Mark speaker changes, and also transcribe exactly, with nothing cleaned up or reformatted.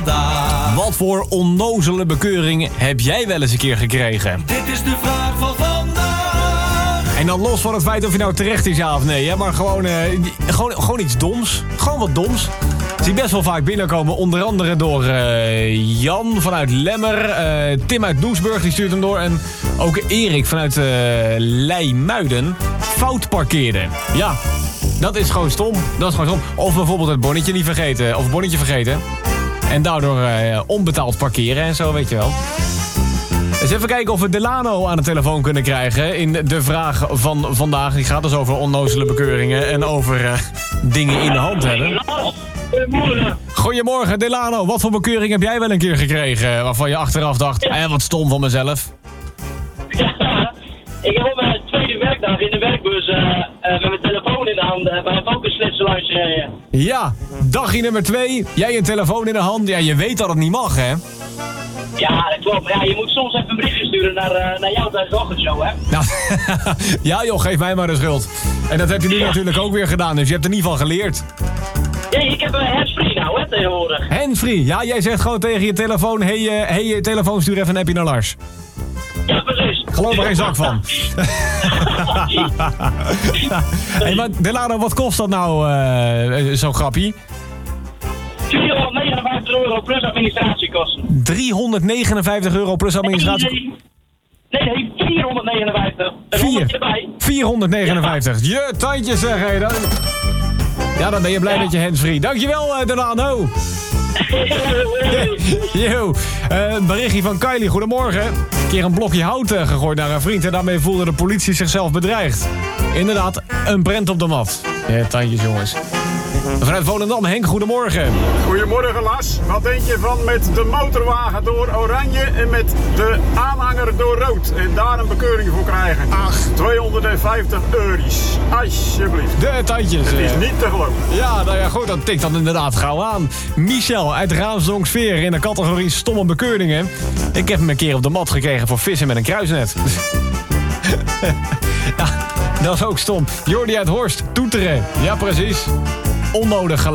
Speaker 1: vandaag.
Speaker 2: Wat voor onnozele bekeuring heb jij wel eens een keer gekregen?
Speaker 1: Dit is de vraag van vandaag.
Speaker 2: En dan los van het feit of je nou terecht is ja of nee, hè, maar gewoon, uh, gewoon, gewoon iets doms. Gewoon wat doms. Zie best wel vaak binnenkomen, onder andere door uh, Jan vanuit Lemmer, uh, Tim uit Doesburg, die stuurt hem door. En ook Erik vanuit uh, Leimuiden fout parkeerde. Ja, dat is gewoon stom. Dat is gewoon stom. Of bijvoorbeeld het bonnetje niet vergeten, of het bonnetje vergeten. En daardoor uh, onbetaald parkeren en zo, weet je wel. Dus even kijken of we Delano aan de telefoon kunnen krijgen in de vraag van vandaag. Die gaat dus over onnozele bekeuringen en over uh, dingen in de hand hebben.
Speaker 3: Goedemorgen.
Speaker 2: Goedemorgen Delano, wat voor bekeuring heb jij wel een keer gekregen waarvan je achteraf dacht, eh, wat stom van mezelf?
Speaker 3: Ja, ik heb op mijn tweede werkdag in de werkbus uh, uh, met mijn telefoon in de hand uh, bij een focusflitsen langs gereden.
Speaker 2: Ja, dagje nummer twee, jij een telefoon in de hand, ja je weet dat het niet mag hè?
Speaker 3: Ja, dat klopt. Ja, je moet soms even een berichtje sturen naar, uh, naar jou tijdens de ochtendshow, hè?
Speaker 2: Nou, ja joh, geef mij maar de schuld. En dat heb je nu ja. natuurlijk ook weer gedaan, dus je hebt er niet van geleerd.
Speaker 3: Ja, ik heb een uh, handsfree nou, hè, tegenwoordig.
Speaker 2: Handsfree, ja, jij zegt gewoon tegen je telefoon, hé, hey, uh, hey, je telefoon, stuur even een appje naar Lars.
Speaker 3: Ja, precies.
Speaker 2: Geloof er geen zak van. Hey, maar Delano, wat kost dat nou, uh, zo'n grappie?
Speaker 3: vierhonderdnegenenvijftig euro plus administratiekosten.
Speaker 2: driehonderdnegenenvijftig euro plus administratie...
Speaker 3: Nee, nee, nee, vierhonderdnegenenvijftig. Er honderd erbij.
Speaker 2: vierhonderdnegenenvijftig. Ja. Je tandjes zeg, hé. Dan... Ja, dan ben je blij ja. met je handsfree. Dankjewel, uh, Delano. Yo, uh, een berichtje van Kylie. Goedemorgen. Een keer een blokje hout uh, gegooid naar een vriend en daarmee voelde de politie zichzelf bedreigd. Inderdaad, een brand op de mat. Ja, tandjes jongens. Vanuit Volendam, Henk, goedemorgen.
Speaker 4: Goedemorgen, Lars. Wat denk je van met de motorwagen door oranje en met de aanhanger door rood? En daar een bekeuring voor krijgen. Ach, tweehonderdvijftig euro's. Alsjeblieft.
Speaker 2: De tandjes.
Speaker 4: Het is niet te geloven.
Speaker 2: Ja, nou ja, goed, dat tikt dan inderdaad gauw aan. Michel uit Raamsdonksveer in de categorie stomme bekeuringen. Ik heb hem een keer op de mat gekregen voor vissen met een kruisnet. Ja, dat is ook stom. Jordi uit Horst, toeteren. Ja, precies. Onnodig geluid.